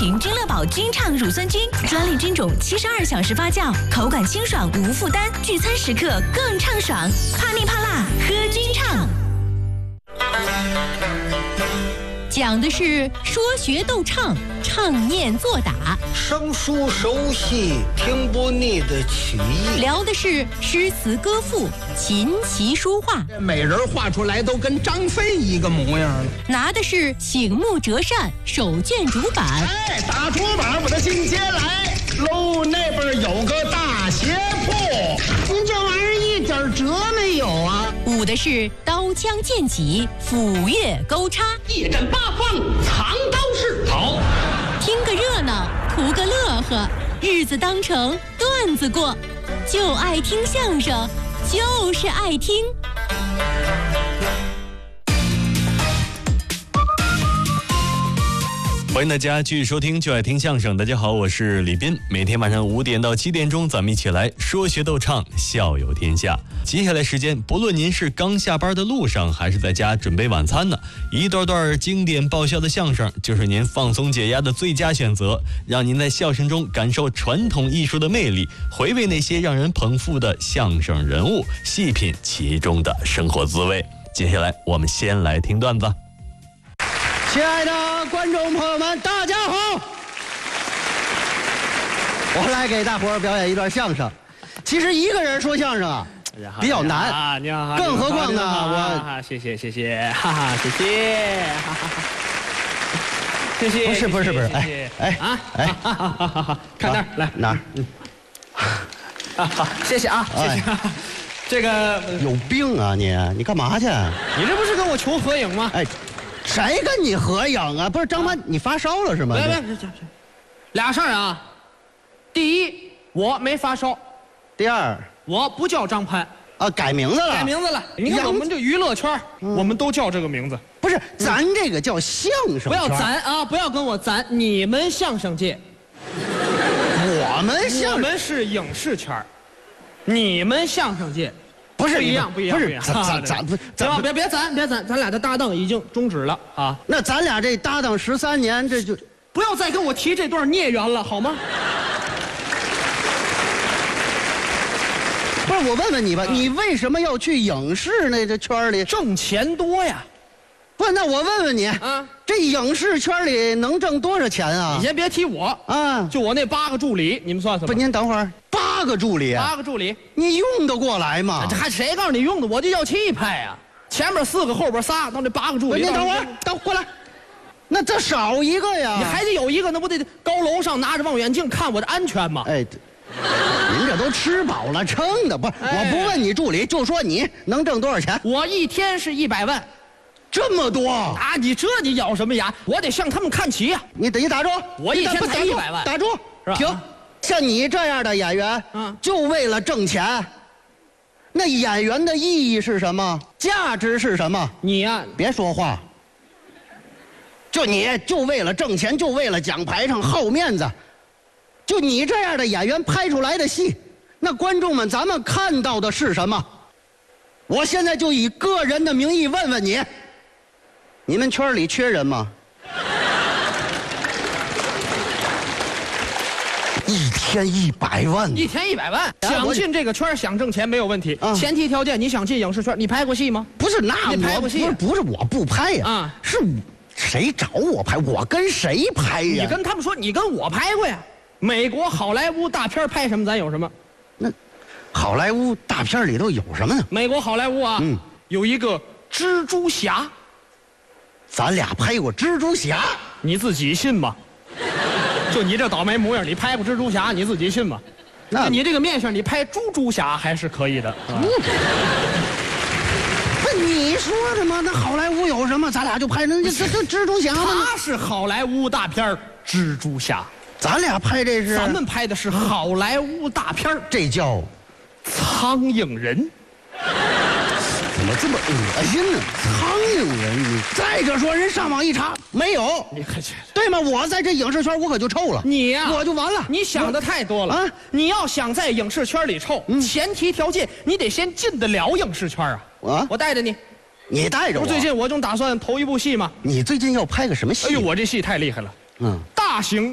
寻君乐宝君畅乳酸菌，专利菌种，72小时发酵，口感清爽无负担，聚餐时刻更畅爽。怕腻怕辣，喝君畅。讲的是说学逗唱，唱念做打， 生疏熟悉，听不腻的曲艺。 聊的是诗词歌赋，琴棋书画。 美人画出来都跟张飞一个模样了。 拿的是醒目折扇，手卷竹板。 哎，打竹板我的进阶来喽，那边有个大鞋铺。您这玩意儿一点辙没有啊！ 舞的是刀枪剑戟，斧钺钩叉， 一阵八方藏刀式。好， 听个热闹，图个乐呵，日子当成段子过，就爱听相声，就是爱听。 欢迎大家继续收听就爱听相声。大家好，我是李斌。每天晚上5点到7点钟，咱们一起来说学逗唱，笑有天下。接下来时间，不论您是刚下班的路上，还是在家准备晚餐呢，一段段经典爆笑的相声就是您放松解压的最佳选择，让您在笑声中感受传统艺术的魅力，回味那些让人捧腹的相声人物，细品其中的生活滋味。接下来我们先来听段子。 亲爱的观众朋友们，大家好！我来给大伙儿表演一段相声。其实一个人说相声啊，比较难啊，你好， 更何况呢， 我谢谢，哈哈，谢谢，哈哈，谢谢。 不是，哎， 看那儿来哪儿？ 好，谢谢啊，谢谢。这个有病啊你干嘛去？ 你这不是跟我求合影吗？ 哎。谁跟你合影啊？不是张潘，你发烧了是吗？ 别，俩事儿啊。第一，我没发烧； 第二， 我不叫张潘啊，改名字了。 改名字了。你看我们这娱乐圈，我们都叫这个名字。 不是，咱这个叫相声圈。 不要咱啊，不要跟我咱。你们相声界， 我们是影视圈，你们相声界。不一样，不是咱别咱俩的搭档已经终止了啊！ 那咱俩这搭档13年，这就不要再跟我提这段孽缘了，好吗？ 不是，我问问你吧，你为什么要去影视这圈里？ 挣钱多呀！ 不，那我问问你啊，这影视圈里能挣多少钱啊？ 你先别提我啊，就我那8个助理，你们算算。 不，您等会儿，8个助理 ，8个助理， 你用得过来吗？ 这还谁告诉你用的？我这叫气派呀！前面4个，后边3，到这8个助理。 您等会儿，过来，那这少一个呀？ 你还得有一个，那不得高楼上拿着望远镜看我的安全吗？ 哎，您这都吃饱了撑的，不是？我不问你助理，就说你能挣多少钱？ 我一天是100万。 这么多啊！你咬什么牙？我得向他们看齐呀！ 你等于打住！ 我一天才100万， 打住！停！像你这样的演员，就为了挣钱。那演员的意义是什么？价值是什么？ 你呀， 别说话。就你就为了挣钱，就为了讲排场好面子。就你这样的演员拍出来的戏，那观众们咱们看到的是什么？我现在就以个人的名义问问你。你们圈里缺人吗？一天100万， 一天100万，想进这个圈想挣钱没有问题。前提条件，你想进影视圈，你拍过戏吗？ 不是，那你拍过戏？ 不是，我不拍呀。是谁找我拍？我跟谁拍呀？ 你跟他们说，你跟我拍过呀。美国好莱坞大片拍什么，咱有什么？ 那好莱坞大片里头有什么呢？ 美国好莱坞啊，有一个蜘蛛侠。 咱俩拍过蜘蛛侠， 你自己信吗？就你这倒霉模样，你拍过蜘蛛侠，你自己信吗？那你这个面相，你拍猪猪侠还是可以的。 不，你说的吗？那好莱坞有什么？咱俩就拍这蜘蛛侠吗？ 他是好莱坞大片蜘蛛侠， 咱俩拍这是？ 咱们拍的是好莱坞大片这叫苍蝇人。 怎么这么恶心呢？苍蝇人，你再者说，人上网一查没有， 你可去对吗？我在这影视圈我可就臭了， 你呀， 我就完了。 你想的太多了啊！你要想在影视圈里臭，前提条件你得先进得了影视圈啊！我带着你， 你带着我。 最近我正打算投一部戏嘛。 你最近要拍个什么戏？ 哎呦，我这戏太厉害了，大型